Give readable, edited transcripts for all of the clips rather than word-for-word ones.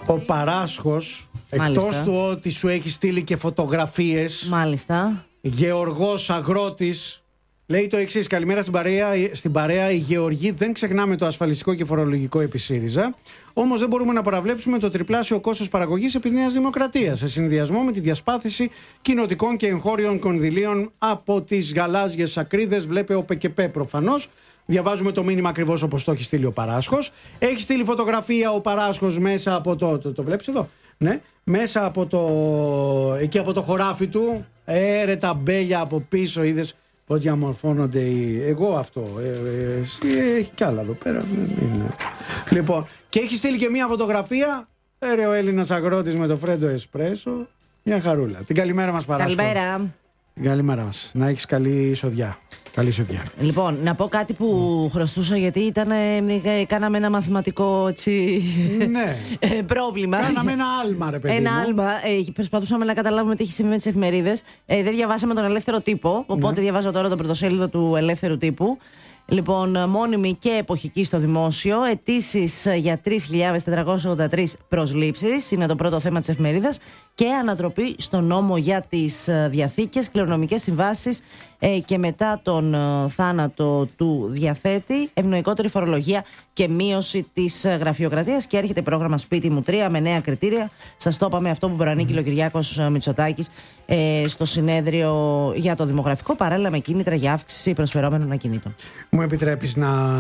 Ο Παράσχος, εκτός του ότι σου έχει στείλει και φωτογραφίες, μάλιστα, Γεωργός Αγρότης, λέει το εξής: καλημέρα στην παρέα. Οι Γεωργοί δεν ξεχνάμε το ασφαλιστικό και φορολογικό επί ΣΥΡΙΖΑ. Όμως δεν μπορούμε να παραβλέψουμε το τριπλάσιο κόστος παραγωγής επί Νέας Δημοκρατίας, σε συνδυασμό με τη διασπάθηση κοινοτικών και εγχώριων κονδυλίων από τις γαλάζιες ακρίδες. Βλέπε ο ΠΚΠ προφανώς. Διαβάζουμε το μήνυμα ακριβώς όπως το έχει στείλει ο Παράσχος. Έχει στείλει φωτογραφία ο Παράσχος μέσα από το βλέπεις εδώ? Ναι, μέσα από εκεί από το χωράφι του. Ρε τα μπέλια από πίσω, είδες πώς διαμορφώνονται εγώ αυτό. Έχει κι άλλα εδώ πέρα. Λοιπόν, και έχει στείλει και μια φωτογραφία. Ρε ο Έλληνας αγρότης με το φρέντο εσπρέσο. Μια χαρούλα. Την καλημέρα μας, Παράσχο. Καλημέρα. Καλημέρα μας. Να έχεις καλή εισοδιά. Καλή εισοδιά. Λοιπόν, να πω κάτι που χρωστούσα, γιατί κάναμε ένα μαθηματικό έτσι, ναι. πρόβλημα. Κάναμε ένα άλμα, ρε παιδί. Ένα άλμα. Προσπαθούσαμε να καταλάβουμε τι έχει συμβεί με τις εφημερίδες. Δεν διαβάσαμε τον Ελεύθερο Τύπο, οπότε διαβάζω τώρα το πρωτοσέλιδο του Ελεύθερου Τύπου. Λοιπόν, μόνιμη και εποχική στο δημόσιο. Αιτήσεις για 3.483 προσλήψεις. Είναι το πρώτο θέμα της εφημερίδας. Και ανατροπή στο νόμο για τις διαθήκες, κληρονομικές συμβάσεις και μετά τον θάνατο του διαθέτη, ευνοϊκότερη φορολογία και μείωση της γραφειοκρατίας. Και έρχεται πρόγραμμα Σπίτι μου 3 με νέα κριτήρια. Σας το είπαμε αυτό που προανήκει ο Κυριάκος Μητσοτάκης στο συνέδριο για το δημογραφικό, παράλληλα με κίνητρα για αύξηση προσφερόμενων ακινήτων. Μου επιτρέπεις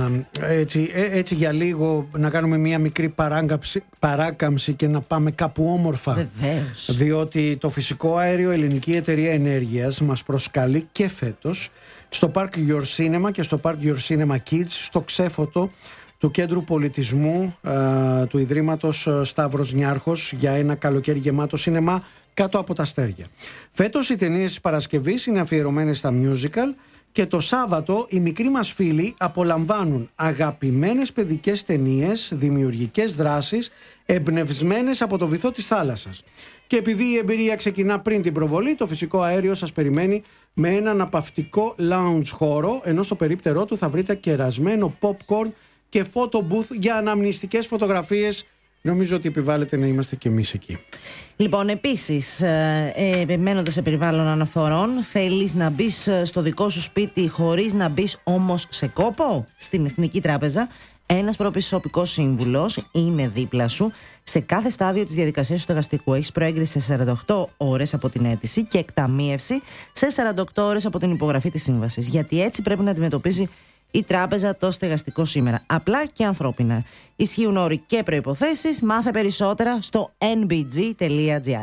έτσι για λίγο να κάνουμε μια μικρή παράκαμψη και να πάμε κάπου όμορφα? Βεβαίως. Διότι το φυσικό αέριο Ελληνική Εταιρεία Ενέργειας μας προσκαλεί και φέτος στο Park Your Cinema και στο Park Your Cinema Kids, στο ξέφωτο του Κέντρου Πολιτισμού του Ιδρύματος Σταύρος Νιάρχος, για ένα καλοκαίρι γεμάτο σίνεμα κάτω από τα αστέρια. Φέτος οι ταινίες της Παρασκευής είναι αφιερωμένες στα musical και το Σάββατο οι μικροί μας φίλοι απολαμβάνουν αγαπημένες παιδικές ταινίες, δημιουργικές δράσεις εμπνευσμένες από το βυθό της θάλασσας. Και επειδή η εμπειρία ξεκινά πριν την προβολή, το φυσικό αέριο σας περιμένει με ένα αναπαυτικό lounge χώρο, ενώ στο περίπτερό του θα βρείτε κερασμένο popcorn και photo booth για αναμνηστικές φωτογραφίες. Νομίζω ότι επιβάλλεται να είμαστε κι εμείς εκεί. Λοιπόν, επίσης, μένοντας σε περιβάλλον αναφορών, θέλεις να μπεις στο δικό σου σπίτι χωρίς να μπεις όμως σε κόπο? Στην Εθνική Τράπεζα ένας προπισωπικός σύμβουλος είναι δίπλα σου σε κάθε στάδιο της διαδικασίας του στεγαστικού. Έχεις προέγκριση σε 48 ώρες από την αίτηση και εκταμείευση σε 48 ώρες από την υπογραφή της σύμβασης. Γιατί έτσι πρέπει να αντιμετωπίζει η τράπεζα το στεγαστικό σήμερα. Απλά και ανθρώπινα. Ισχύουν όροι και προϋποθέσεις. Μάθε περισσότερα στο nbg.gr.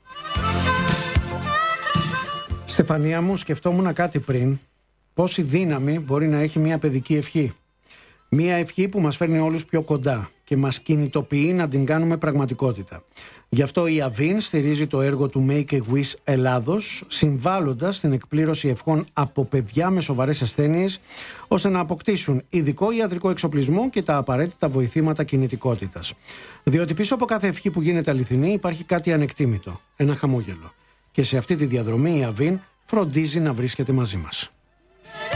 Στεφανία μου, σκεφτόμουν κάτι πριν. Πόση δύναμη μπορεί να έχει μια παιδική ευχή. Μια ευχή που μας φέρνει όλους πιο κοντά και μας κινητοποιεί να την κάνουμε πραγματικότητα. Γι' αυτό η Avin στηρίζει το έργο του Make a Wish Ελλάδος, συμβάλλοντας στην εκπλήρωση ευχών από παιδιά με σοβαρές ασθένειες, ώστε να αποκτήσουν ειδικό ιατρικό εξοπλισμό και τα απαραίτητα βοηθήματα κινητικότητας. Διότι πίσω από κάθε ευχή που γίνεται αληθινή υπάρχει κάτι ανεκτήμητο, ένα χαμόγελο. Και σε αυτή τη διαδρομή η Avin φροντίζει να βρίσκεται μαζί μας.